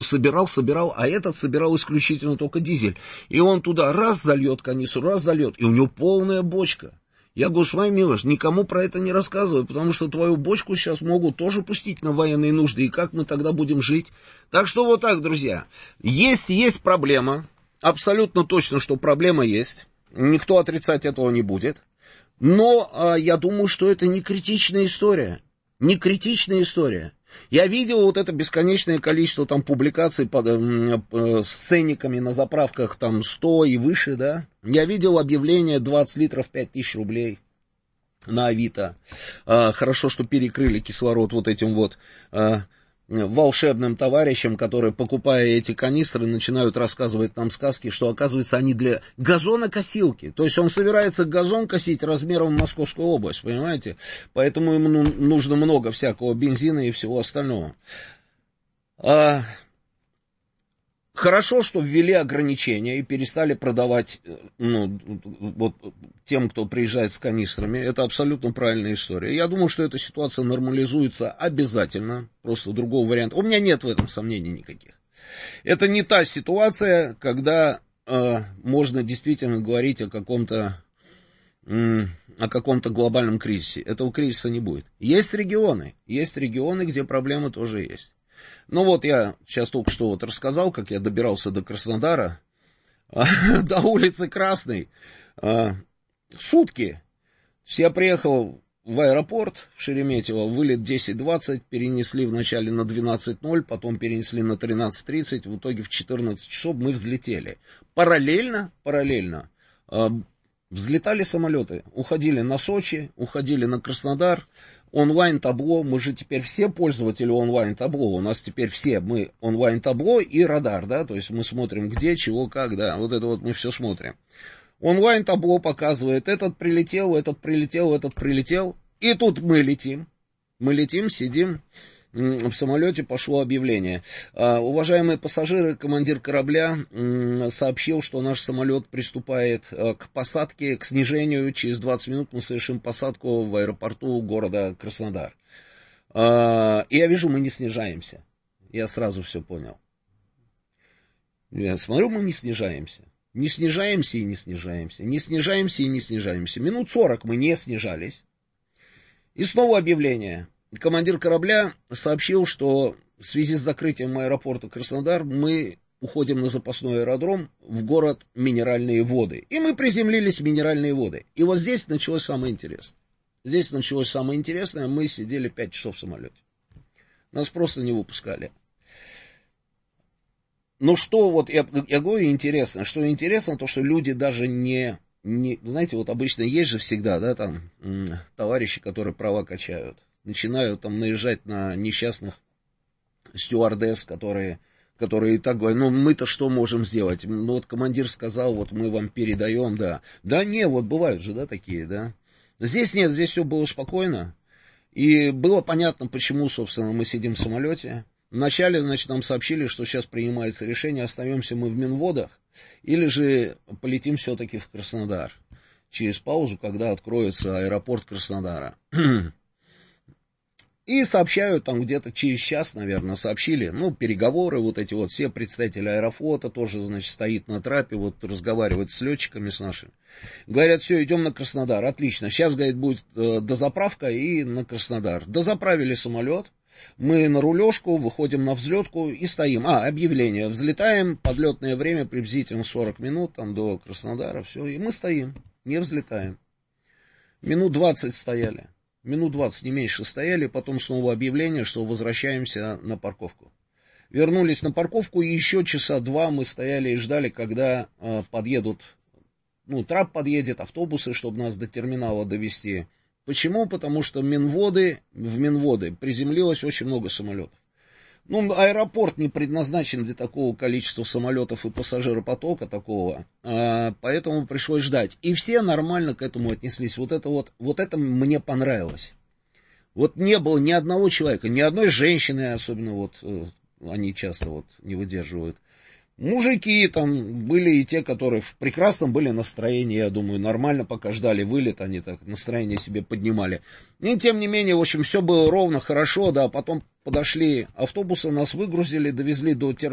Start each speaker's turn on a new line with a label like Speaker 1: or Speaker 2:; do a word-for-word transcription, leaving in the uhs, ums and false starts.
Speaker 1: собирал, собирал, а этот собирал исключительно только дизель. И он туда раз зальет канистру, раз зальет, и у него полная бочка. Я говорю, Смай Милош, никому про это не рассказывай, потому что твою бочку сейчас могут тоже пустить на военные нужды, и как мы тогда будем жить? Так что вот так, друзья, есть, есть проблема, абсолютно точно, что проблема есть, никто отрицать этого не будет, но а, я думаю, что это не критичная история, не критичная история. Я видел вот это бесконечное количество там публикаций под, э, э, с ценниками на заправках там сто и выше, да. Я видел объявление двадцать литров пять тысяч рублей на Авито. Э, хорошо, что перекрыли кислород вот этим вот э, волшебным товарищам, которые, покупая эти канистры, начинают рассказывать нам сказки, что, оказывается, они для газонокосилки. То есть он собирается газон косить размером в Московскую область, понимаете? Поэтому ему нужно много всякого бензина и всего остального. А... Хорошо, что ввели ограничения и перестали продавать, ну, вот, тем, кто приезжает с канистрами. Это абсолютно правильная история. Я думаю, что эта ситуация нормализуется обязательно. Просто другого варианта. У меня нет в этом сомнений никаких. Это не та ситуация, когда э, можно действительно говорить о каком-то, э, о каком-то глобальном кризисе. Этого кризиса не будет. Есть регионы. Есть регионы, где проблемы тоже есть. Ну вот я сейчас только что вот рассказал, как я добирался до Краснодара, до улицы Красной, сутки. Я приехал в аэропорт в Шереметьево, вылет десять двадцать, перенесли вначале на двенадцать ноль, потом перенесли на тринадцать тридцать, в итоге в четырнадцать часов мы взлетели. Параллельно, параллельно взлетали самолеты, уходили на Сочи, уходили на Краснодар. Онлайн-табло, мы же теперь все пользователи онлайн-табло, у нас теперь все, мы онлайн-табло и радар, да, то есть мы смотрим где, чего, как, да, вот это вот мы все смотрим. Онлайн-табло показывает, этот прилетел, этот прилетел, этот прилетел, и тут мы летим, мы летим, сидим, в самолете пошло объявление. Уважаемые пассажиры, командир корабля сообщил, что наш самолет приступает к посадке, к снижению. Через двадцать минут мы совершим посадку в аэропорту города Краснодар. И я вижу, мы не снижаемся. Я сразу все понял. Я смотрю, мы не снижаемся. Не снижаемся и не снижаемся. Не снижаемся и не снижаемся. Минут сорок мы не снижались. И снова объявление. Командир корабля сообщил, что в связи с закрытием аэропорта Краснодар мы уходим на запасной аэродром в город Минеральные Воды. И мы приземлились в Минеральные Воды. И вот здесь началось самое интересное. Здесь началось самое интересное. Мы сидели пять часов в самолете. Нас просто не выпускали. Ну что вот, я, я говорю, интересно. Что интересно, то что люди даже не... не знаете, вот обычно есть же всегда, да, там, товарищи, которые права качают. Начинают там наезжать на несчастных стюардесс, которые, которые и так говорят, ну мы-то что можем сделать? Ну вот командир сказал, вот мы вам передаем, да. Да не, вот бывают же, да, такие, да. Здесь нет, здесь все было спокойно. И было понятно, почему, собственно, мы сидим в самолете. Вначале, значит, нам сообщили, что сейчас принимается решение, остаемся мы в Минводах, или же полетим все-таки в Краснодар. Через паузу, когда откроется аэропорт Краснодара. И сообщают там где-то через час, наверное, сообщили, ну, переговоры, вот эти вот, все представители Аэрофлота тоже, значит, стоит на трапе, вот, разговаривает с летчиками, с нашими. Говорят, все, идем на Краснодар, отлично, сейчас, говорит, будет э, дозаправка и на Краснодар. Дозаправили самолет, мы на рулежку, выходим на взлетку и стоим. А, объявление, взлетаем, подлетное время приблизительно сорок минут, там, до Краснодара, все, и мы стоим, не взлетаем. Минут двадцать стояли. Минут двадцать, не меньше стояли, потом снова объявление, что возвращаемся на парковку. Вернулись на парковку, и еще часа два мы стояли и ждали, когда э, подъедут, ну, трап подъедет, автобусы, чтобы нас до терминала довезти. Почему? Потому что Минводы, в Минводы приземлилось очень много самолетов. Ну, аэропорт не предназначен для такого количества самолетов и пассажиропотока такого, а, поэтому пришлось ждать. И все нормально к этому отнеслись. Вот это вот, вот это мне понравилось. Вот не было ни одного человека, ни одной женщины, особенно вот, они часто вот не выдерживают. Мужики там были и те, которые в прекрасном были настроении, я думаю, нормально, пока ждали вылет, они так настроение себе поднимали. И тем не менее, в общем, все было ровно, хорошо, да, потом подошли автобусы, нас выгрузили, довезли до терминала.